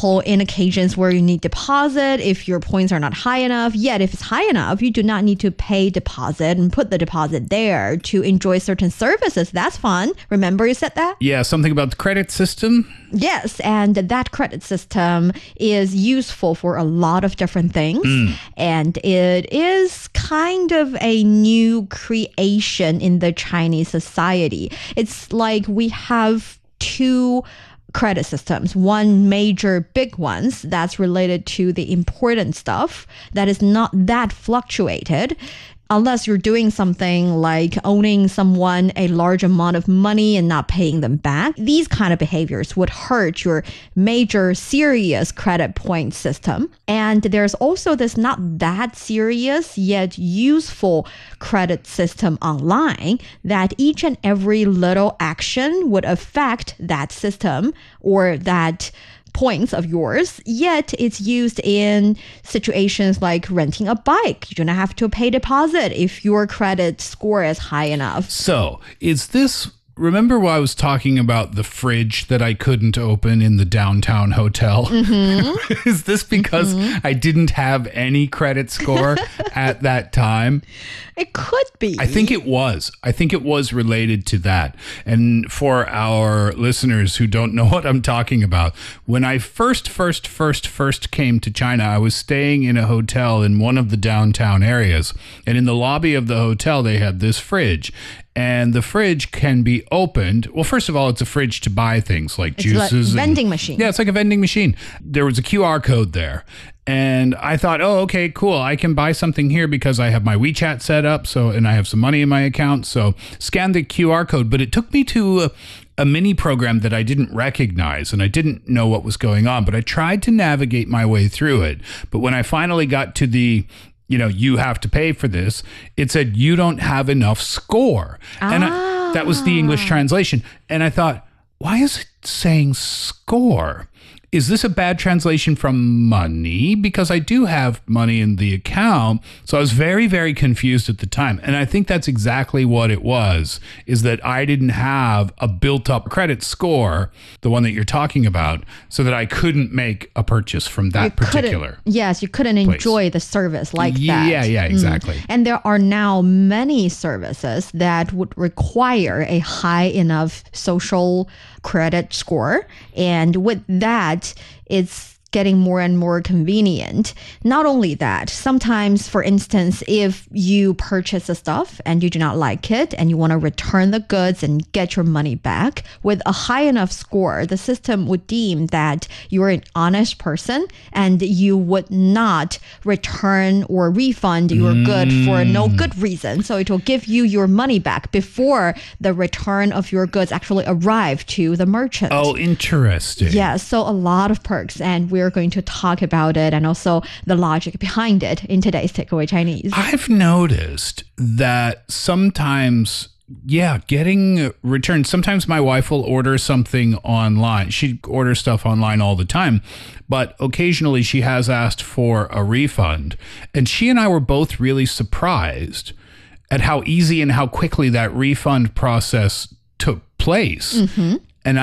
example, in occasions where you need deposit, if your points are not high enough, yet if it's high enough, you do not need to pay deposit and put the deposit there to enjoy certain services. That's fun. Remember you said that? Yeah, something about the credit system. Yes, and that credit system is useful for a lot of different things. And it is kind of a new creation in the Chinese society. It's like we have two credit systems, one major big ones that's related to the important stuff that is not that fluctuated. Unless you're doing something like owning someone a large amount of money and not paying them back, these kind of behaviors would hurt your major serious credit point system. And there's also this not that serious yet useful credit system online that each and every little action would affect that system or that points of yours, yet it's used in situations like renting a bike. You don't have to pay deposit if your credit score is high enough. So, is this... Remember when I was talking about the fridge that I couldn't open in the downtown hotel? Is this because I didn't have any credit score at that time? It could be. I think it was. I think it was related to that. And for our listeners who don't know what I'm talking about, when I first came to China, I was staying in a hotel in one of the downtown areas. And in the lobby of the hotel, they had this fridge. And the fridge can be opened. Well, first of all, it's a fridge to buy things like juices. Like vending machine. Yeah, it's like a vending machine. There was a QR code there. And I thought, oh, okay, cool. I can buy something here because I have my WeChat set up. And I have some money in my account. So scan the QR code. But it took me to a mini program that I didn't recognize and I didn't know what was going on. But I tried to navigate my way through it. But when I finally got to the you have to pay for this, it said, you don't have enough score. And that was the English translation. And I thought, why is it saying score? Is this a bad translation from money? Because I do have money in the account. So I was very, very confused at the time. And I think that's exactly what it was, is that I didn't have a built up credit score, the one that you're talking about, so that I couldn't make a purchase from that particular. Yes, you couldn't enjoy the service like that. Yeah, exactly. And there are now many services that would require a high enough social credit score. And with that, it's getting more and more convenient. Not only that, sometimes, for instance, if you purchase a stuff and you do not like it and you want to return the goods and get your money back, with a high enough score, the system would deem that you're an honest person and you would not return or refund your good for no good reason. So it will give you your money back before the return of your goods actually arrive to the merchant. Oh, interesting. Yeah, so a lot of perks, and we're going to talk about it and also the logic behind it in today's Takeaway Chinese. I've noticed that sometimes, getting returns. Sometimes my wife will order something online. She orders stuff online all the time, but occasionally she has asked for a refund. And she and I were both really surprised at how easy and how quickly that refund process took place. And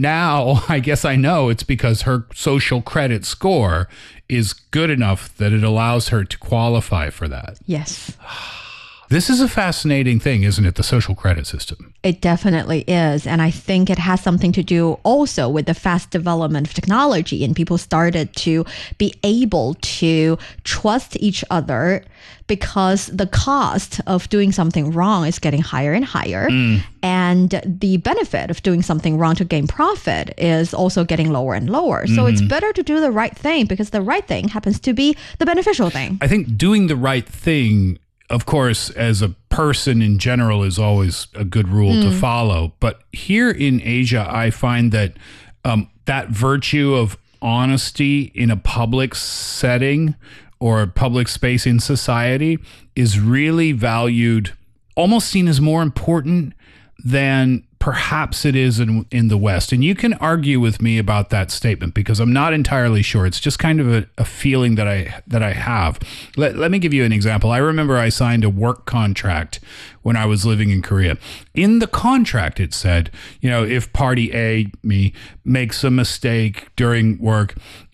I guess I know it's because her social credit score is good enough that it allows her to qualify for that. Yes. This is a fascinating thing, isn't it? The social credit system. It definitely is. And I think it has something to do also with the fast development of technology, and people started to be able to trust each other because the cost of doing something wrong is getting higher and higher. And the benefit of doing something wrong to gain profit is also getting lower and lower. So it's better to do the right thing because the right thing happens to be the beneficial thing. I think doing the right thing, of course, as a person in general, is always a good rule to follow. But here in Asia, I find that that virtue of honesty in a public setting or a public space in society is really valued, almost seen as more important than perhaps it is in the West. And you can argue with me about that statement because I'm not entirely sure. It's just kind of a feeling that I have. Let me give you an example. I remember I signed a work contract when I was living in Korea. In the contract, it said, if party A, me, makes a mistake during work,